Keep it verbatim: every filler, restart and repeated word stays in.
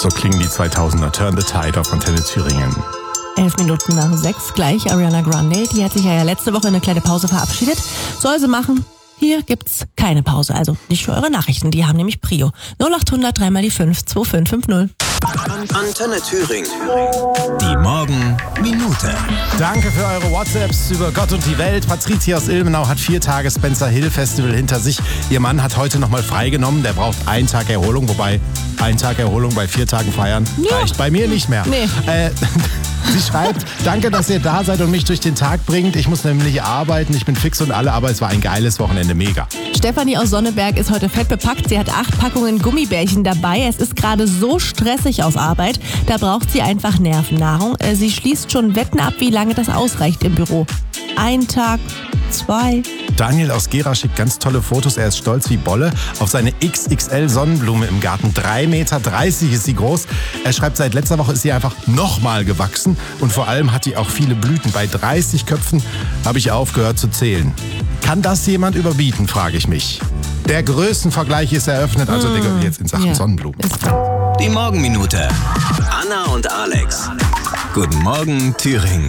So klingen die zweitausender. Turn the Tide auf Antenne Thüringen. Elf Minuten nach sechs gleich Ariana Grande. Die hat sich ja letzte Woche in eine kleine Pause verabschiedet. Soll sie machen. Hier gibt's keine Pause. Also nicht für eure Nachrichten. Die haben nämlich Prio. null acht hundert drei mal die fünf zwei fünf fünf null. Antenne Thüringen. Die Morgenminute. Danke für eure WhatsApps über Gott und die Welt. Patricia aus Ilmenau hat vier Tage Spencer Hill Festival hinter sich. Ihr Mann hat heute nochmal freigenommen. Der braucht einen Tag Erholung. Wobei, ein Tag Erholung bei vier Tagen feiern ja. reicht bei mir nicht mehr. Nee. Äh, sie schreibt, danke, dass ihr da seid und mich durch den Tag bringt. Ich muss nämlich arbeiten. Ich bin fix und alle, aber es war ein geiles Wochenende. Mega. Stefanie aus Sonneberg ist heute fett bepackt. Sie hat acht Packungen Gummibärchen dabei. Es ist gerade so stressig auf Arbeit. Da braucht sie einfach Nervennahrung. Sie schließt schon Wetten ab, wie lange das ausreicht im Büro. Ein Tag, zwei. Daniel aus Gera schickt ganz tolle Fotos. Er ist stolz wie Bolle auf seine X X L Sonnenblume im Garten. drei Meter dreißig ist sie groß. Er schreibt, seit letzter Woche ist sie einfach nochmal gewachsen. Und vor allem hat die auch viele Blüten. Bei dreißig Köpfen habe ich aufgehört zu zählen. Kann das jemand überbieten, frage ich mich. Der Größenvergleich ist eröffnet, also mmh, jetzt in Sachen ja. Sonnenblumen. Die Morgenminute. Anna und Alex. Guten Morgen, Thüringen.